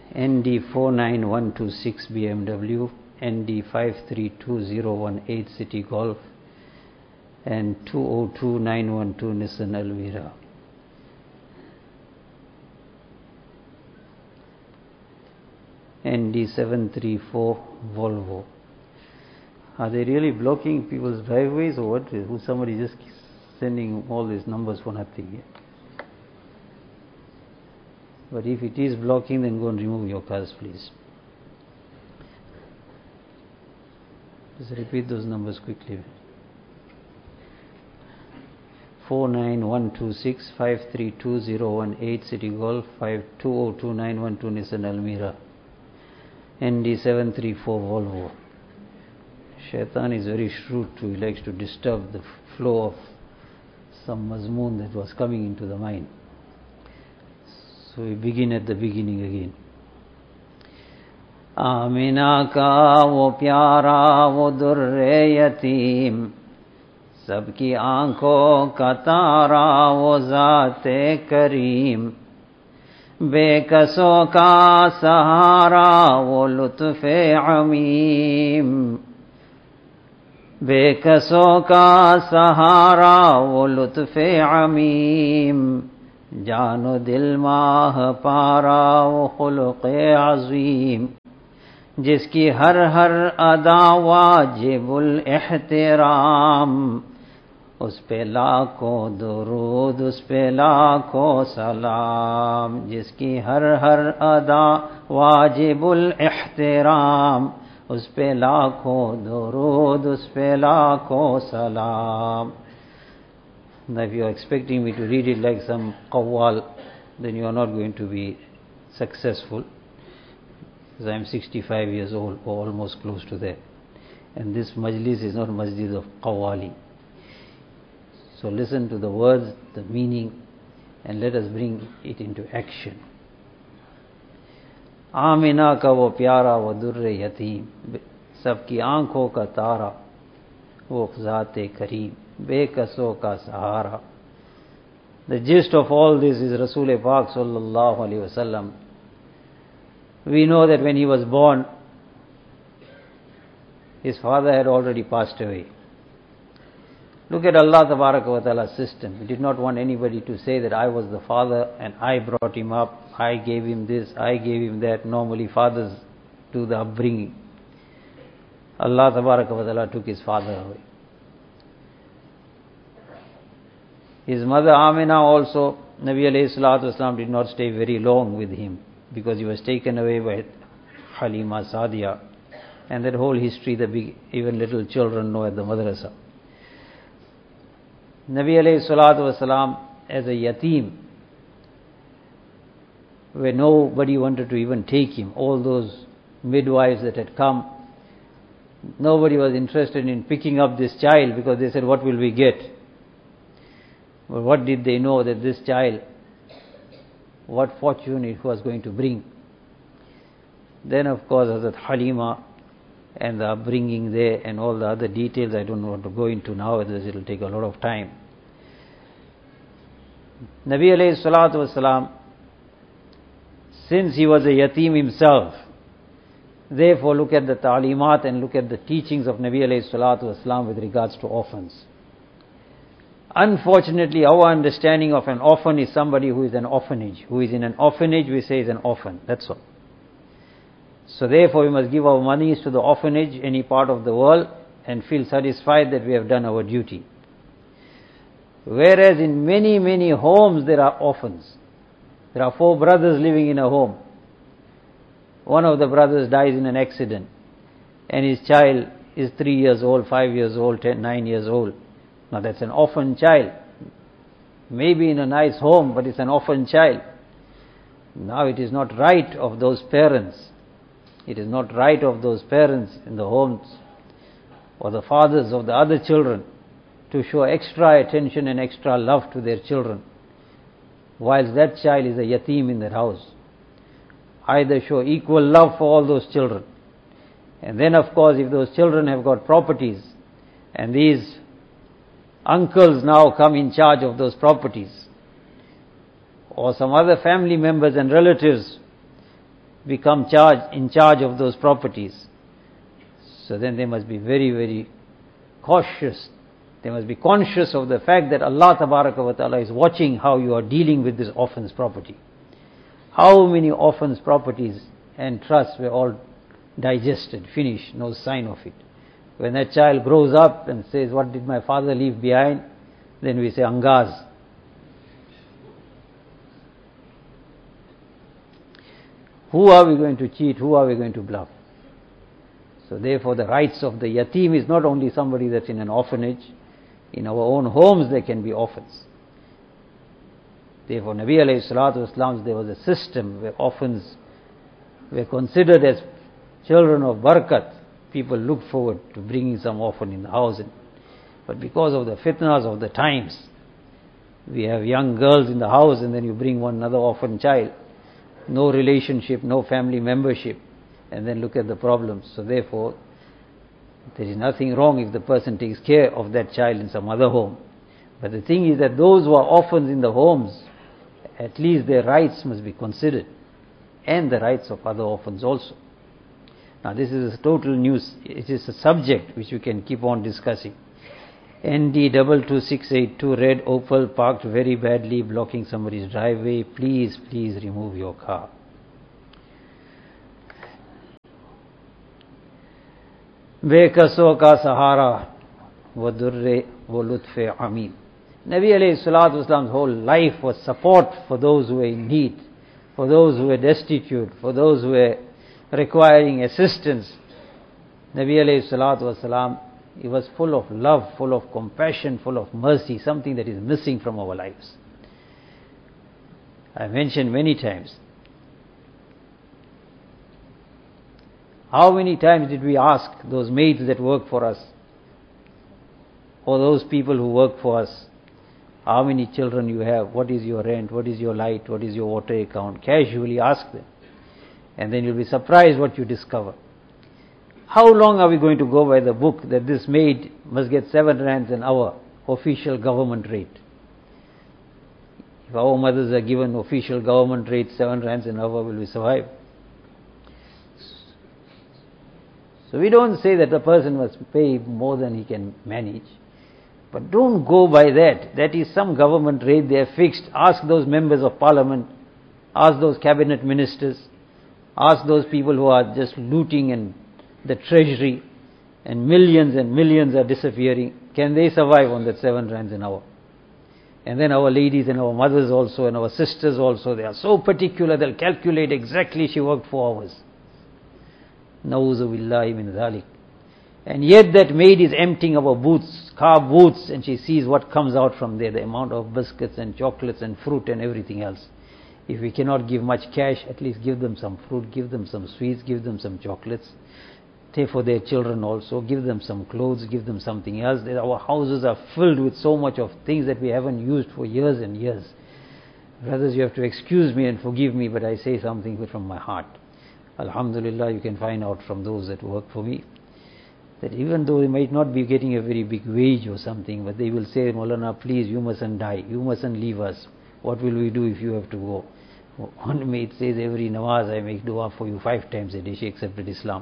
ND49126 BMW, ND532018 City Golf, and 202912 Nissan Almera. ND734 Volvo. Are they really blocking people's driveways or what? Who's somebody just sending all these numbers for nothing here? But if it is blocking, then go and remove your cars, please. Just repeat those numbers quickly. 49126 532018 City Golf, 52029112 Nissan Almera, ND734 Volvo. Shaitan is very shrewd too. He likes to disturb the flow of some mazmoon that was coming into the mind. So we begin at the beginning again. Amina का वो प्यारा वो दुर्रे यतीम, सबकी आंखों का तारा वो ज़ाते करीम, बेकसों का सहारा वो लुत्फ़े अमीम, बेकसों का सहारा वो लुत्फ़े अमीम, जानो दिल माह पारा वो खुल्क़े अज़ीम, जिसकी हर हर अदा वाजिबुल एहतराम, उस पे लाखों दुरूद उस पे लाखों सलाम, जिसकी हर हर अदा वाजिबुल एहतराम, उस पे लाखों दुरूद उस पे लाखों सलाम. Now if you are expecting me to read it like some qawwal, then you are not going to be successful. Because I am 65 years old, or almost close to that. And this majlis is not majlis of qawwali. So listen to the words, the meaning, and let us bring it into action. Amina का वो प्यारा वो दुर्रे यतीम, सबकी आंखों का तारा वो ज़ाते करीम, बेकसों का सहारा. The gist of all this is Rasul Pak sallallahu alaihi wasallam. We know that when he was born, his father had already passed away. Look at Allah Tabaraka wa Ta'ala's system. He did not want anybody to say that I was the father and I brought him up, I gave him this, I gave him that. Normally fathers do the upbringing. Allah Tabaraka wa Ta'ala took his father away. His mother Amina also, Nabi alayhi salatu wasalam did not stay very long with him, because he was taken away by Halima Sadiya, and that whole history the big, even little children know at the madrasa. Nabi alayhi salatu wasalam as a yatim, where nobody wanted to even take him, all those midwives that had come, nobody was interested in picking up this child, because they said, what will we get? But what did they know that this child, what fortune it was going to bring? Then of course Hazrat Halima and the upbringing there and all the other details I don't want to go into now, otherwise it will take a lot of time. Nabi alayhi salatu wasalam, since he was a yatim himself, therefore look at the ta'limat and look at the teachings of Nabi alayhi salatu wasalam with regards to orphans. Unfortunately, our understanding of an orphan is somebody who is an orphanage. Who is in an orphanage, we say is an orphan. That's all. So therefore, we must give our monies to the orphanage, any part of the world, and feel satisfied that we have done our duty. Whereas in many, many homes there are orphans. There are 4 brothers living in a home. One of the brothers dies in an accident, and his child is 3 years old, 5 years old, 9 years old. Now that's an orphan child. Maybe in a nice home, but it's an orphan child. Now it is not right of those parents. It is not right of those parents in the homes or the fathers of the other children to show extra attention and extra love to their children, whilst that child is a yatim in their house. Either show equal love for all those children. And then of course if those children have got properties and these uncles now come in charge of those properties, or some other family members and relatives become in charge of those properties. So then they must be very, very cautious. They must be conscious of the fact that Allah Tabaraka wa Ta'ala is watching how you are dealing with this orphan's property. How many orphans' properties and trusts were all digested, finished, no sign of it. When that child grows up and says, what did my father leave behind? Then we say, Angaz. Who are we going to cheat? Who are we going to bluff? So therefore the rights of the yatim is not only somebody that's in an orphanage. In our own homes there can be orphans. Therefore Nabi alayhi salatu wasalam, there was a system where orphans were considered as children of barakat. People looked forward to bringing some orphan in the house. But because of the fitnas of the times, we have young girls in the house and then you bring another orphan child. No relationship, no family membership, and then look at the problems. So therefore, there is nothing wrong if the person takes care of that child in some other home. But the thing is that those who are orphans in the homes, at least their rights must be considered, and the rights of other orphans also. Now this is a total news. It is a subject which we can keep on discussing. ND 22682 red Opel parked very badly, blocking somebody's driveway. Please remove your car. Bekasoo ka sahara wa durre wa lutfe amin. Nabi alayhi salatu wasalam's whole life was support for those who were in need, for those who were destitute, for those who were requiring assistance. Nabi alayhi salatu wasalam, he was full of love, full of compassion, full of mercy, something that is missing from our lives. I mentioned many times. How many times did we ask those maids that work for us, or those people who work for us, how many children you have, what is your rent, what is your light, what is your water account? Casually ask them. And then you'll be surprised what you discover. How long are we going to go by the book that this maid must get 7 rands an hour, official government rate? If our mothers are given official government rate 7 rands an hour, will we survive? So we don't say that the person must pay more than he can manage. But don't go by that. That is some government rate they have fixed. Ask those members of parliament, ask those cabinet ministers, ask those people who are just looting and the treasury, and millions are disappearing. Can they survive on that 7 rands an hour? And then our ladies and our mothers also and our sisters also, they are so particular, they'll calculate exactly she worked 4 hours. Na'uzu billahi min dhalik. And yet that maid is emptying our booths, car booths, and she sees what comes out from there, the amount of biscuits and chocolates and fruit and everything else. If we cannot give much cash, at least give them some fruit, give them some sweets, give them some chocolates. Take for their children also, give them some clothes, give them something else. Our houses are filled with so much of things that we haven't used for years and years. Brothers, you have to excuse me and forgive me, but I say something from my heart. Alhamdulillah, you can find out from those that work for me, that even though they might not be getting a very big wage or something, but they will say, Maulana, please, you mustn't die, you mustn't leave us. What will we do if you have to go? One mate says, every namaz I make dua for you 5 times a day. She accepted Islam.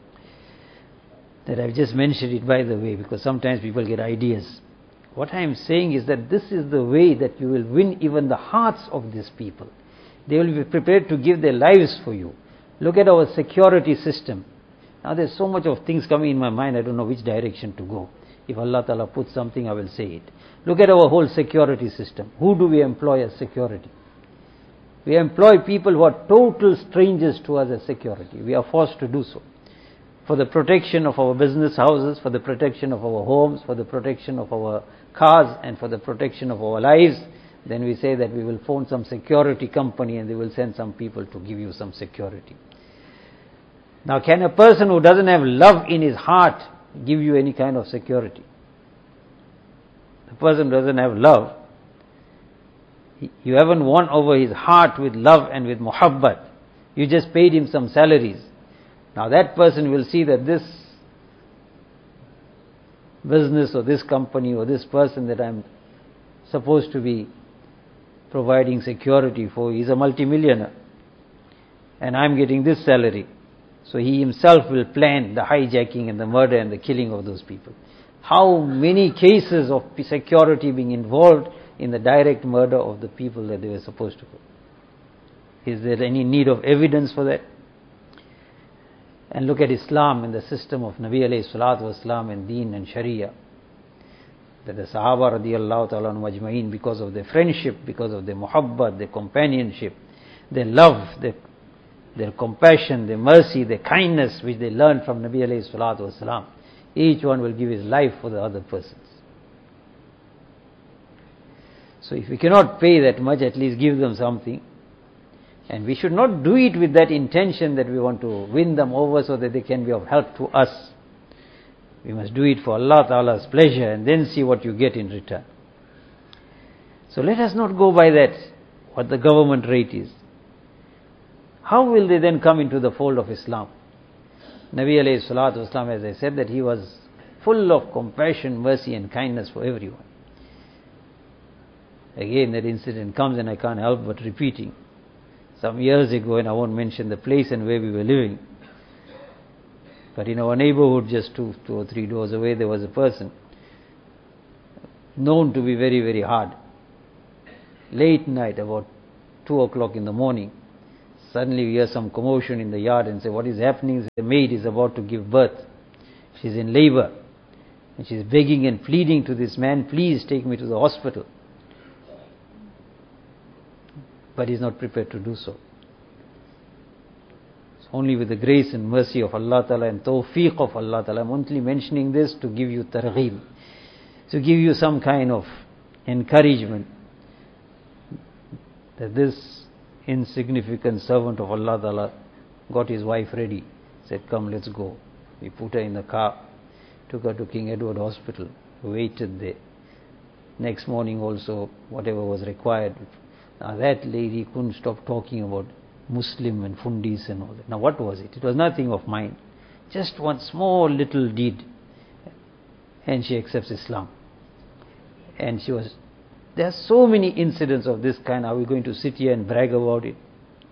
That I've just mentioned it by the way, because sometimes people get ideas. What I am saying is that this is the way that you will win even the hearts of these people. They will be prepared to give their lives for you. Look at our security system. Now there's so much of things coming in my mind, I don't know which direction to go. If Allah Ta'ala puts something, I will say it. Look at our whole security system. Who do we employ as security? We employ people who are total strangers to us as security. We are forced to do so. For the protection of our business houses, for the protection of our homes, for the protection of our cars, and for the protection of our lives, then we say that we will phone some security company and they will send some people to give you some security. Now, can a person who doesn't have love in his heart give you any kind of security? The person who doesn't have love, you haven't won over his heart with love and with muhabbat. You just paid him some salaries. Now that person will see that this business or this company or this person that I'm supposed to be providing security for, he's a multimillionaire. and I'm getting this salary. So he himself will plan the hijacking and the murder and the killing of those people. How many cases of security being involved in the direct murder of the people that they were supposed to kill? Is there any need of evidence for that? And look at Islam and the system of Nabi alayhi salatu wasalam and Deen and Sharia. That the Sahaba radiallahu ta'ala majma'in, because of their friendship, because of their muhabbat, their companionship, their love, their compassion, their mercy, their kindness, which they learned from Nabi alayhi salatu wasalam, each one will give his life for the other persons. So if we cannot pay that much, at least give them something. And we should not do it with that intention that we want to win them over so that they can be of help to us. We must do it for Allah Ta'ala's pleasure and then see what you get in return. So let us not go by that, what the government rate is. How will they then come into the fold of Islam? Nabi alayhi salatu wasalam, as I said, that he was full of compassion, mercy and kindness for everyone. Again that incident comes and I can't help but repeating. Some years ago, and I won't mention the place and where we were living, but in our neighborhood just two or three doors away, there was a person known to be very, very hard. Late night, about 2 o'clock in the morning, suddenly we hear some commotion in the yard and say, what is happening? The maid is about to give birth. She's in labor. And she's begging and pleading to this man, please take me to the hospital. But he's not prepared to do so. It's only with the grace and mercy of Allah Ta'ala and tawfiq of Allah Ta'ala. I'm only mentioning this to give you targheeb, to give you some kind of encouragement that this insignificant servant of Allah Ta'ala got his wife ready, said, come, let's go. We put her in the car, took her to King Edward Hospital, waited there. Next morning also, whatever was required. Now that lady couldn't stop talking about Muslim and Fundis and all that. Now what was it? It was nothing of mine. Just one small little deed. And she accepts Islam. And there are so many incidents of this kind. Are we going to sit here and brag about it?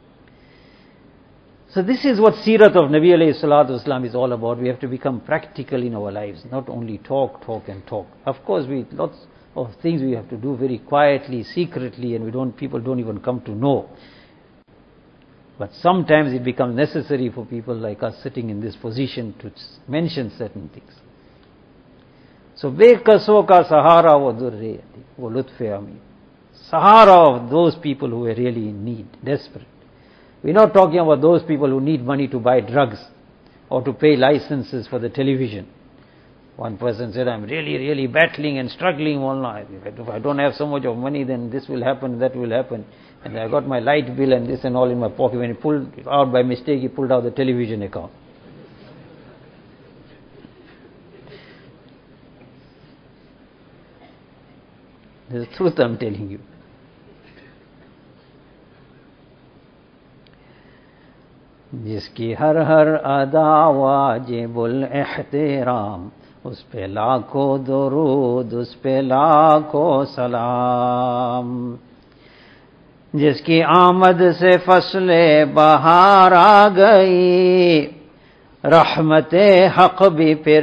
So this is what Seerat of Nabi alayhi salatu wasalam is all about. We have to become practical in our lives. Not only talk and talk. Of course, lots of things we have to do very quietly, secretly, and people don't even come to know. But sometimes it becomes necessary for people like us sitting in this position to mention certain things. So, bekaso ka sahara wa durre wa lutfe ami. Sahara of those people who are really in need, desperate. We're not talking about those people who need money to buy drugs or to pay licenses for the television. One person said, I'm really, really battling and struggling all night. If I don't have so much of money, then this will happen, that will happen. And I got my light bill and this and all in my pocket. When he pulled it out by mistake, he pulled out the television account. This is the truth I'm telling you. जिसकी हर हर अदा वाजिबुल एहतिराम, उस पे लाखों दुरूद, उस पे लाखों सलाम। जिसकी आमद से फसले बहार आ गई, रहमते हक भी फिर